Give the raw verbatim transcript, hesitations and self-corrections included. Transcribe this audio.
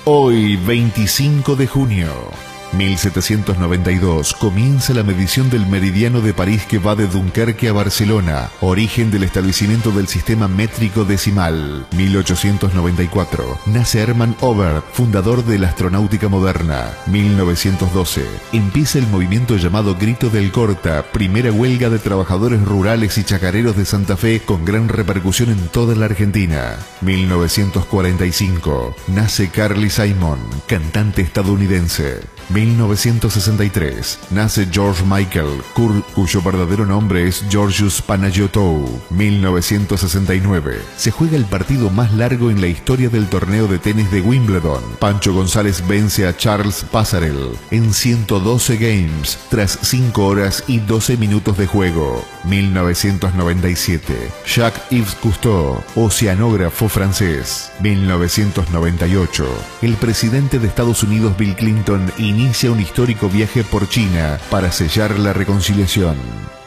Hoy, veinticinco de junio, mil setecientos noventa y dos, comienza la medición del meridiano de París que va de Dunkerque a Barcelona, origen del establecimiento del sistema métrico decimal. mil ochocientos noventa y cuatro, nace Hermann Oberth, fundador de la astronáutica moderna. mil novecientos doce, empieza el movimiento llamado Grito del Corta, primera huelga de trabajadores rurales y chacareros de Santa Fe con gran repercusión en toda la Argentina. mil novecientos cuarenta y cinco, nace Carly Simon, cantante estadounidense. mil novecientos sesenta y tres, nace George Michael, cuyo verdadero nombre es Georgios Panagiotou. mil novecientos sesenta y nueve, se juega el partido más largo en la historia del torneo de tenis de Wimbledon. Pancho González vence a Charles Pasarell en ciento doce games, tras cinco horas y doce minutos de juego. mil novecientos noventa y siete, Jacques-Yves Cousteau, oceanógrafo francés. mil novecientos noventa y ocho, el presidente de Estados Unidos Bill Clinton inicia un histórico viaje por China para sellar la reconciliación.